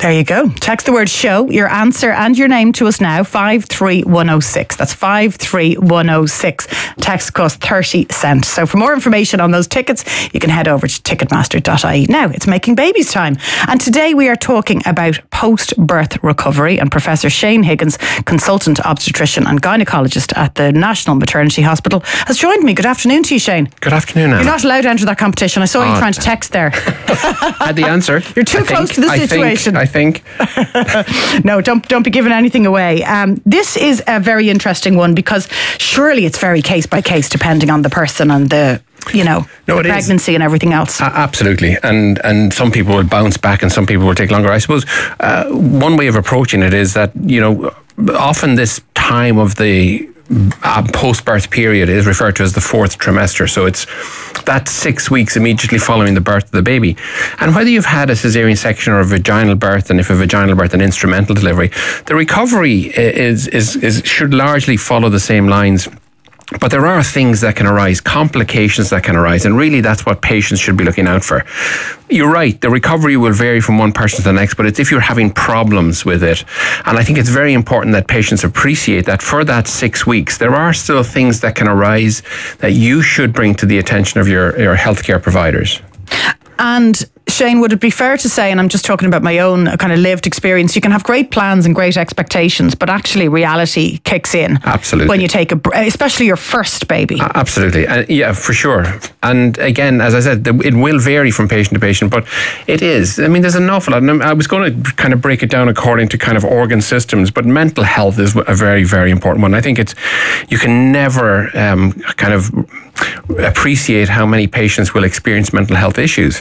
There you go. Text the word show, your answer and your name to us now, 53106. That's 53106. Text costs 30 cents. So for more information on those tickets, you can head over to ticketmaster.ie. Now, it's Making Babies time. And today we are talking about post-birth recovery, and Professor Shane Higgins, consultant obstetrician and gynaecologist at the National Maternity Hospital, has joined me. Good afternoon to you, Shane. Good afternoon, Anna. You're not allowed to enter that competition. I saw you trying to text there. I had the answer. You're too close to the situation. I think. No, don't be giving anything away. This is a very interesting one because surely it's very case by case depending on the person and the pregnancy and everything else. Absolutely. And some people will bounce back and some people will take longer. I suppose one way of approaching it is that, often this time of the post-birth period is referred to as the fourth trimester. So it's that 6 weeks immediately following the birth of the baby. And whether you've had a cesarean section or a vaginal birth, and if a vaginal birth, an instrumental delivery, the recovery should largely follow the same lines. But there are things that can arise, complications that can arise, and really that's what patients should be looking out for. You're right, the recovery will vary from one person to the next, but it's if you're having problems with it. And I think it's very important that patients appreciate that for that 6 weeks, there are still things that can arise that you should bring to the attention of your healthcare providers. And Shane, would it be fair to say, and I'm just talking about my own kind of lived experience, you can have great plans and great expectations, but actually reality kicks in. Absolutely. When you take especially your first baby. Absolutely. Yeah, for sure. And again, as I said, it will vary from patient to patient, but it is. I mean, there's an awful lot. And I was going to kind of break it down according to kind of organ systems, but mental health is a very, very important one. I think you can never kind of appreciate how many patients will experience mental health issues.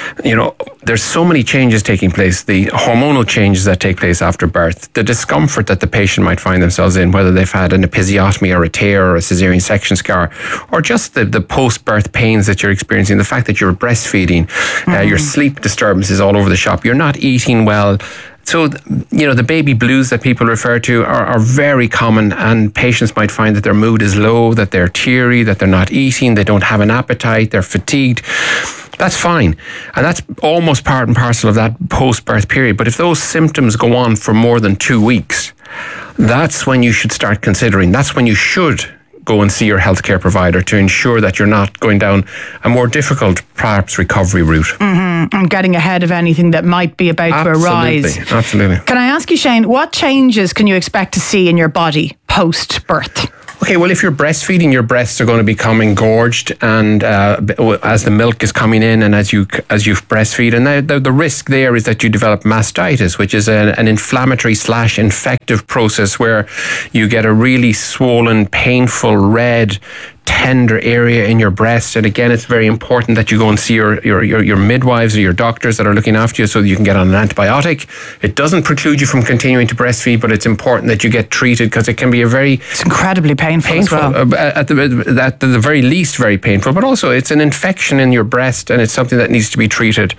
There's so many changes taking place, the hormonal changes that take place after birth, the discomfort that the patient might find themselves in, whether they've had an episiotomy or a tear or a cesarean section scar, or just the post-birth pains that you're experiencing, the fact that you're breastfeeding, your sleep disturbances all over the shop, you're not eating well. So, the baby blues that people refer to are very common, and patients might find that their mood is low, that they're teary, that they're not eating, they don't have an appetite, they're fatigued. That's fine. And that's almost part and parcel of that post-birth period. But if those symptoms go on for more than 2 weeks, that's when you should start considering. That's when you should go and see your healthcare provider to ensure that you're not going down a more difficult, perhaps, recovery route. Mm-hmm. And getting ahead of anything that might be about to arise. Absolutely. Can I ask you, Shane, what changes can you expect to see in your body post-birth? Okay, well, if you're breastfeeding, your breasts are going to become engorged, and as the milk is coming in, and as you breastfeed, and the risk there is that you develop mastitis, which is an inflammatory / infective process where you get a really swollen, painful, red, tender area in your breast. And again, it's very important that you go and see your midwives or your doctors that are looking after you so that you can get on an antibiotic. It doesn't preclude you from continuing to breastfeed, but it's important that you get treated because it can be it's incredibly painful as well. At the very least, very painful, but also it's an infection in your breast and it's something that needs to be treated.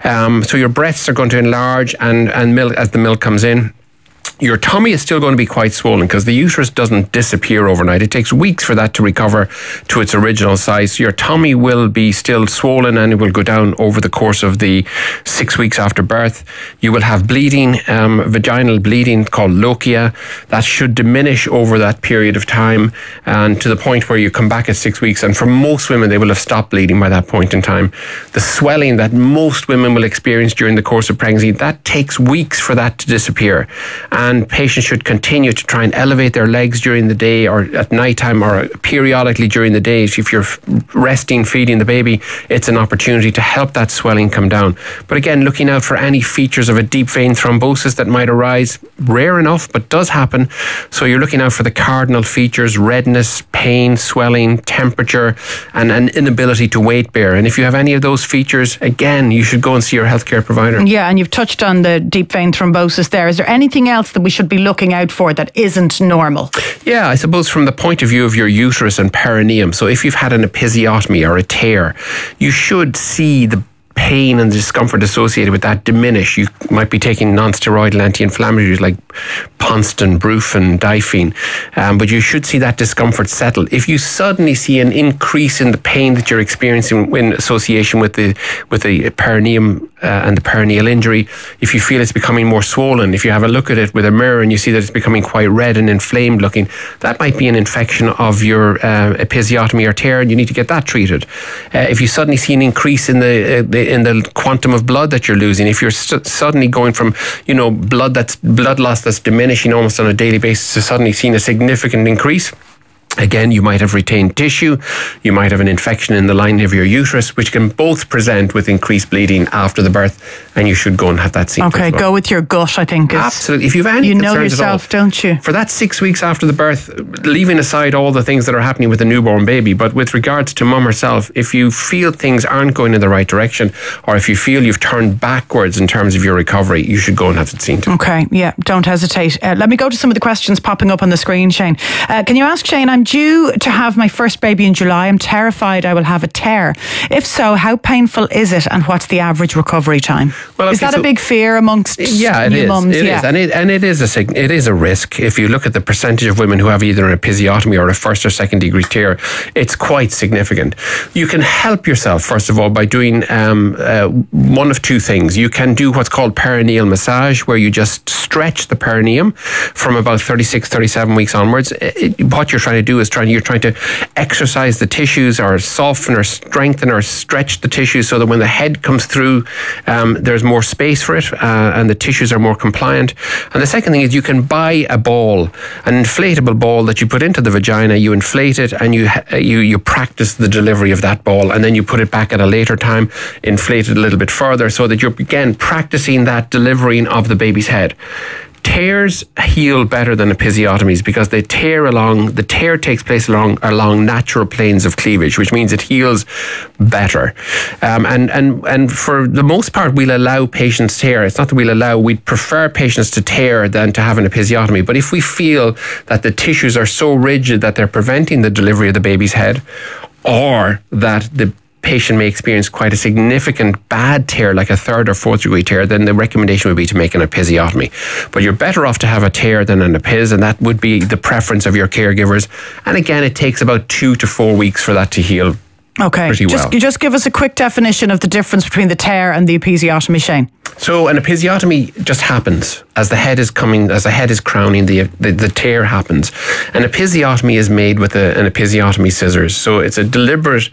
So your breasts are going to enlarge and milk as the milk comes in. Your tummy is still going to be quite swollen because the uterus doesn't disappear overnight. It takes weeks for that to recover to its original size. So your tummy will be still swollen and it will go down over the course of the 6 weeks after birth. You will have bleeding, vaginal bleeding called lochia. That should diminish over that period of time and to the point where you come back at 6 weeks. And for most women, they will have stopped bleeding by that point in time. The swelling that most women will experience during the course of pregnancy, that takes weeks for that to disappear. And patients should continue to try and elevate their legs during the day or at nighttime or periodically during the day. If you're resting, feeding the baby, it's an opportunity to help that swelling come down. But again, looking out for any features of a deep vein thrombosis that might arise, rare enough, but does happen. So you're looking out for the cardinal features, redness, pain, swelling, temperature, and an inability to weight bear. And if you have any of those features, again, you should go and see your healthcare provider. Yeah, and you've touched on the deep vein thrombosis there. Is there anything else that we should be looking out for that isn't normal? Yeah, I suppose from the point of view of your uterus and perineum. So if you've had an episiotomy or a tear, you should see the pain and the discomfort associated with that diminish. You might be taking non-steroidal anti-inflammatories like Ponston, Brufen, Difene, but you should see that discomfort settle. If you suddenly see an increase in the pain that you're experiencing in association with the perineum and the perineal injury, if you feel it's becoming more swollen, if you have a look at it with a mirror and you see that it's becoming quite red and inflamed looking, that might be an infection of your episiotomy or tear, and you need to get that treated. If you suddenly see an increase in the quantum of blood that you're losing, if you're suddenly going from blood loss that's diminishing almost on a daily basis to suddenly seeing a significant increase, again, you might have retained tissue, you might have an infection in the lining of your uterus, which can both present with increased bleeding after the birth, and you should go and have that seen. Okay, go with your gut, I think. Absolutely. If you have any concerns know yourself, at all, don't you? For that 6 weeks after the birth, leaving aside all the things that are happening with the newborn baby, but with regards to mum herself, if you feel things aren't going in the right direction, or if you feel you've turned backwards in terms of your recovery, you should go and have it seen to. Okay, yeah, don't hesitate. Let me go to some of the questions popping up on the screen, Shane. Can you ask Shane, I'm due to have my first baby in July. I'm terrified I will have a tear. If so, how painful is it, and what's the average recovery time? Well, is that a big fear amongst new mums? It is, and it is a risk. If you look at the percentage of women who have either an episiotomy or a first or second degree tear, it's quite significant. You can help yourself, first of all, by doing one of two things. You can do what's called perineal massage, where you just stretch the perineum from about 36, 37 weeks onwards. What you're trying to do is you're trying to exercise the tissues, or soften or strengthen or stretch the tissues, so that when the head comes through, there's more space for it, and the tissues are more compliant. And the second thing is you can buy a ball, an inflatable ball that you put into the vagina. You inflate it, and you practice the delivery of that ball, and then you put it back at a later time, inflate it a little bit further, so that you're again practicing that delivering of the baby's head. Tears heal better than episiotomies because the tear takes place along natural planes of cleavage, which means it heals better. And for the most part, we'll allow patients tear. It's not that we'd prefer patients to tear than to have an episiotomy. But if we feel that the tissues are so rigid that they're preventing the delivery of the baby's head, or that the patient may experience quite a significant bad tear, like a third or fourth degree tear, then the recommendation would be to make an episiotomy. But you're better off to have a tear than an epiz, and that would be the preference of your caregivers. And again, it takes about 2 to 4 weeks for that to heal. Okay, just give us a quick definition of the difference between the tear and the episiotomy, Shane. So an episiotomy just happens as the head is crowning, the tear happens. An episiotomy is made with an episiotomy scissors. So it's a deliberate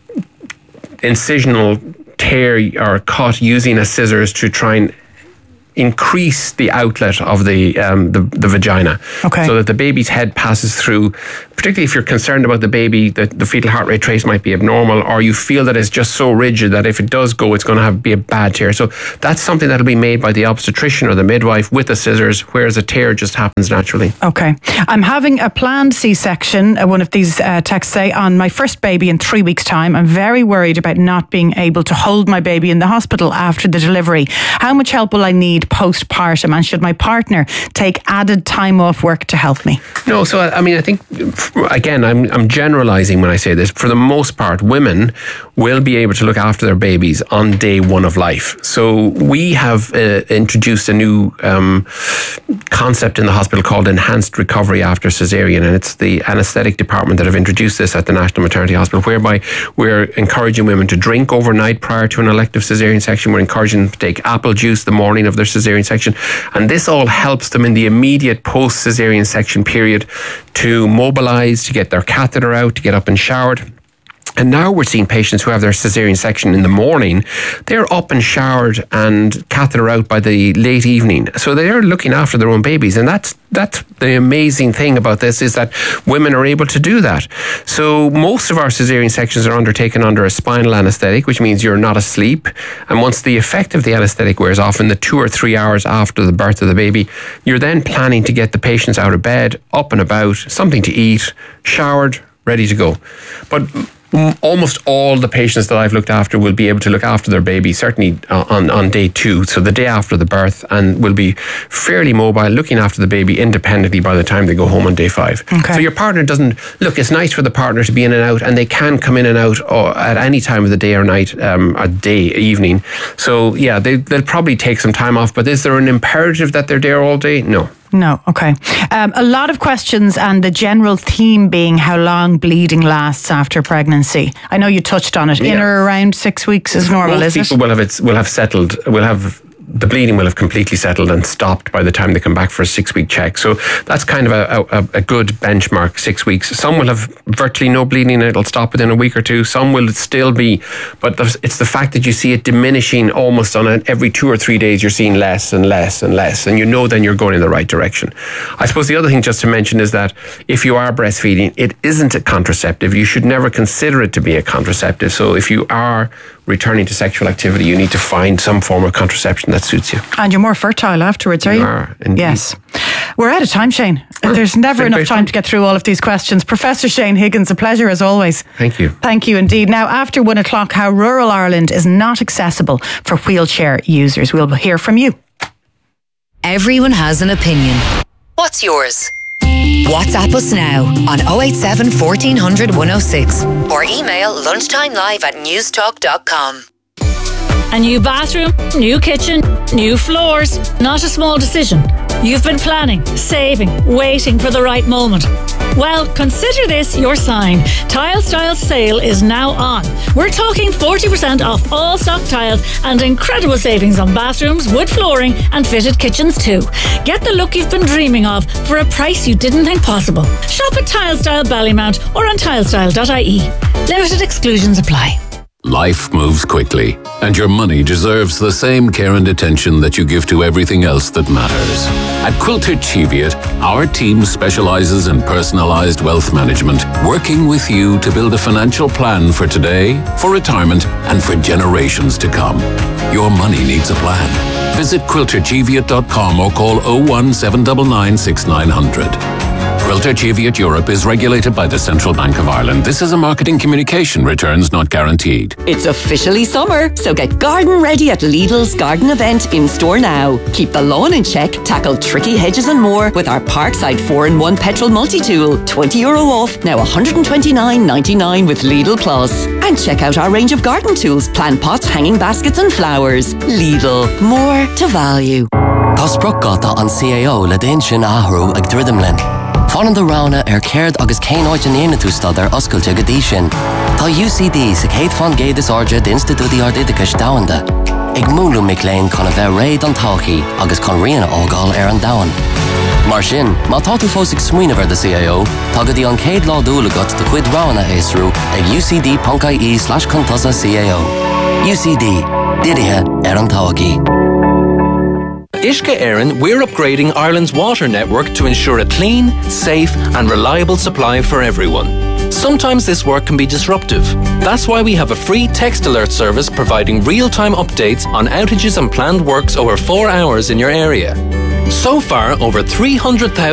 incisional tear or cut using a scissors to try and increase the outlet of the vagina, so that the baby's head passes through. Particularly if you're concerned about the baby, the fetal heart rate trace might be abnormal, or you feel that it's just so rigid that if it does go, it's going to be a bad tear. So that's something that'll be made by the obstetrician or the midwife with the scissors, whereas a tear just happens naturally. Okay. I'm having a planned C-section, one of these texts say, on my first baby in 3 weeks' time. I'm very worried about not being able to hold my baby in the hospital after the delivery. How much help will I need postpartum, and should my partner take added time off work to help me? No, so I mean, I think, again, I'm generalising when I say this. For the most part, women will be able to look after their babies on day one of life. So we have introduced a new concept in the hospital called enhanced recovery after cesarean, and it's the anaesthetic department that have introduced this at the National Maternity Hospital, whereby we're encouraging women to drink overnight prior to an elective cesarean section. We're encouraging them to take apple juice the morning of their cesarean section, and this all helps them in the immediate post-cesarean section period to mobilise, to get their catheter out, to get up and showered. And now we're seeing patients who have their cesarean section in the morning. They're up and showered and catheter out by the late evening. So they're looking after their own babies. And that's the amazing thing about this, is that women are able to do that. So most of our cesarean sections are undertaken under a spinal anaesthetic, which means you're not asleep. And once the effect of the anaesthetic wears off in the 2 or 3 hours after the birth of the baby, you're then planning to get the patients out of bed, up and about, something to eat, showered, ready to go. But almost all the patients that I've looked after will be able to look after their baby, certainly on day 2, so the day after the birth, and will be fairly mobile, looking after the baby independently by the time they go home on day 5. Okay. So your partner doesn't, look, it's nice for the partner to be in and out, and they can come in and out at any time of the day or night, or day, evening. So yeah, they'll probably take some time off, but is there an imperative that they're there all day? No. No, okay. A lot of questions, and the general theme being how long bleeding lasts after pregnancy. I know you touched on it. In or around 6 weeks is normal, is it? Most people will have settled, the bleeding will have completely settled and stopped by the time they come back for a 6-week check. So that's kind of a good benchmark, 6 weeks. Some will have virtually no bleeding and it'll stop within a week or 2. Some will still be, but it's the fact that you see it diminishing almost on every 2 or 3 days. You're seeing less and less and less, and you know then you're going in the right direction. I suppose the other thing just to mention is that if you are breastfeeding, it isn't a contraceptive. You should never consider it to be a contraceptive. So if you are returning to sexual activity, you need to find some form of contraception that suits you. And you're more fertile afterwards, are you? Are, indeed. Yes. We're out of time, Shane. There's never enough time to get through all of these questions. Professor Shane Higgins, a pleasure as always. Thank you. Thank you indeed. Now, after 1 o'clock, how rural Ireland is not accessible for wheelchair users. We'll hear from you. Everyone has an opinion. What's yours? WhatsApp us now on 087 1400 106 or email lunchtimelive@newstalk.com. A new bathroom, new kitchen, new floors. Not a small decision. You've been planning, saving, waiting for the right moment. Well, consider this your sign. Tile Styles sale is now on. We're talking 40% off all stock tiles and incredible savings on bathrooms, wood flooring and fitted kitchens too. Get the look you've been dreaming of for a price you didn't think possible. Shop at Tile Style Ballymount or on tilestyle.ie. Limited exclusions apply. Life moves quickly, and your money deserves the same care and attention that you give to everything else that matters. At Quilter Cheviot, our team specialises in personalised wealth management, working with you to build a financial plan for today, for retirement, and for generations to come. Your money needs a plan. Visit quiltercheviot.com or call 01799 6900. Quilter Cheviot Europe is regulated by the Central Bank of Ireland. This is a marketing communication. Returns not guaranteed. It's officially summer, so get garden ready at Lidl's garden event in store now. Keep the lawn in check, tackle tricky hedges and more with our Parkside 4-in-1 petrol multi-tool. €20 off, now $129.99 with Lidl Plus. And check out our range of garden tools, plant pots, hanging baskets and flowers. Lidl, more to value. Tá sprocata an CAO le déan sin áhrú ag dridimlin. Fánan do rána céard agus céináid an éana tú stad oscailte go dtí sin. Tá UCD sa céad fan géadas áide d'Institútaí Ardidicais Domhanda. Ag múlú mic léinn chun a bheith réad an todhchaí agus chun riana ágáil an domhan. Mar sin, má tá tú fós ag smaoineamh de CAO, tá go dtí an céad lá dúil agat de chuid rána éasrú ag ucd.ie/contasa-CAO. UCD, dirithe an todhchaí. Ishka Éireann, we're upgrading Ireland's water network to ensure a clean, safe and reliable supply for everyone. Sometimes this work can be disruptive. That's why we have a free text alert service providing real-time updates on outages and planned works over 4 hours in your area. So far, over 300,000